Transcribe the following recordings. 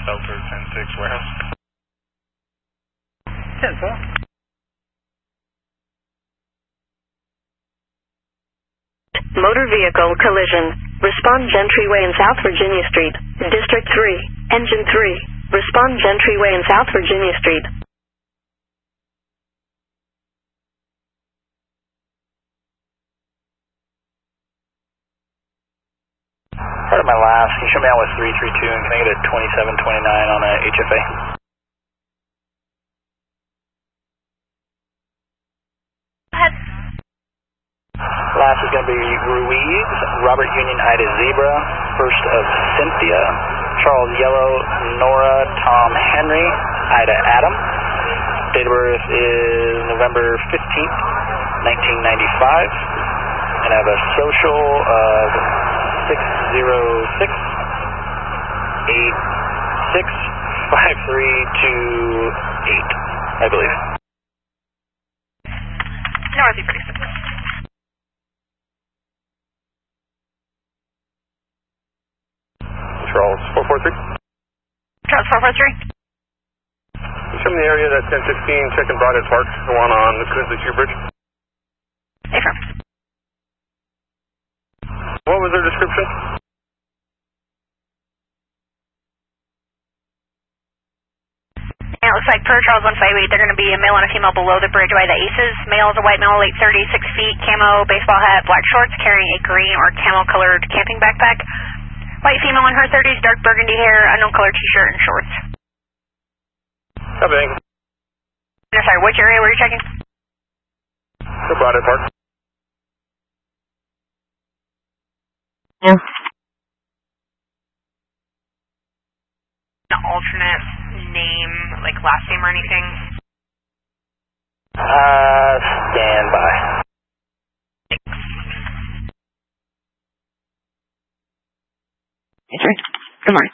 Delta 10-6 warehouse. 10-4. Motor vehicle collision. Respond Gentry Way in South Virginia Street. District 3. Engine 3. Respond Gentry Way in South Virginia Street. Part of my last, can you show me out with 332 and can I get a 2729 on a HFA? Last is going to be Ruiz, Robert Union Ida Zebra, first of Cynthia, Charles Yellow, Nora, Tom Henry, Ida Adam. Date of birth is November 15th, 1995. And I have a social of 606 865328, I believe. North 36. Charles 443. Charles 443. Show me the area that 1016, checking Broadhead Park, the one on the Coonsley Shoe Bridge. Affirm. What was their description? And it looks like per Charles 158, they're going to be a male and a female below the bridge by the Aces. Male is a white male, late 30s, 6 feet, camo, baseball hat, black shorts, carrying a green or camel-colored camping backpack. White female in her 30s, dark burgundy hair, unknown color t-shirt and shorts. Copy, thank you. No, sorry, which area were you checking? The Broadhead Park. Yeah. An alternate name, like last name or anything? Stand by. Yes, sir. Good morning.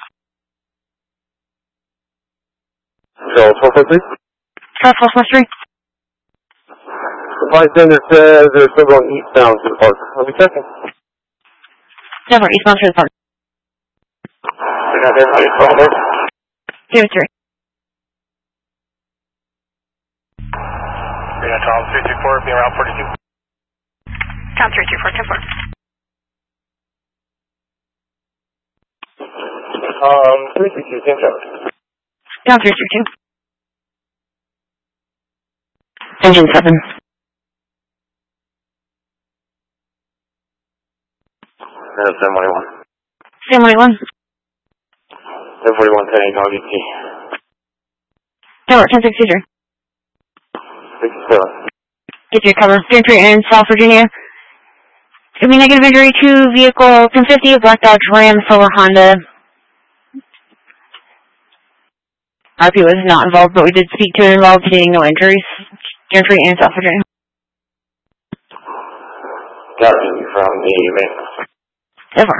Charles 443. Charles 443. The flight attendant says they're still going eastbound to the park. I'll be checking. No, we're eastbound to the park. We got everybody called over. 03. We got Tom 324, being around 42. Tom 324, 332, same shot. Tom 332. Engine 7. That's 721. 721. 741, 10 on VT. No, 1063. 67. Get your cover. Gentry in South Virginia. Should be negative injury to vehicle 1050, Black Dodge Ram, Solar Honda. RP was not involved, but we did speak to an involved, stating no injuries. Gentry in South Virginia. Got you from the main. Ever.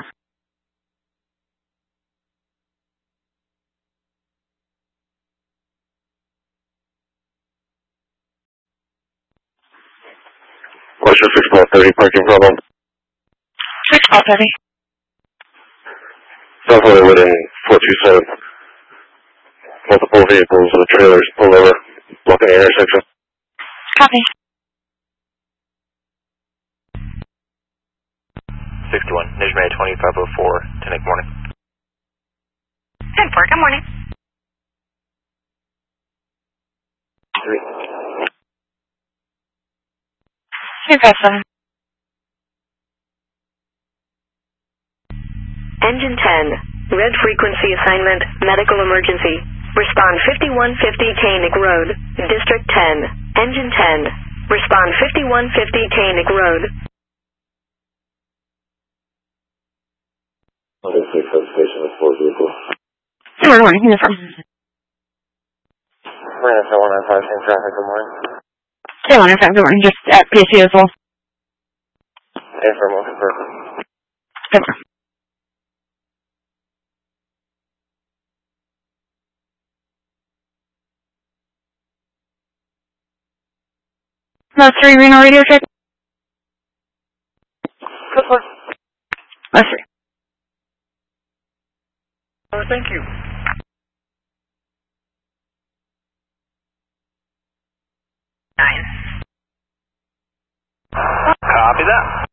What's your 630 parking problem? 630. Definitely within 427. Multiple vehicles with trailers pulled over, blocking the intersection. Copy. 61, Nijmeh 2504, 10 morning. 10-4, good morning. 3. 257. Engine 10. Red frequency assignment. Medical emergency. Respond 5150 Koenig Road. District 10. Engine 10. Respond 5150 Koenig Road. Substation with 4 vehicles. Good morning, uniform. We're in 195, same traffic, good morning. 195, good morning, just at PSU as well. Affirm, confirm. Good morning. Last 3 Reno radio check. Good for. Last 3. Thank you. Copy that.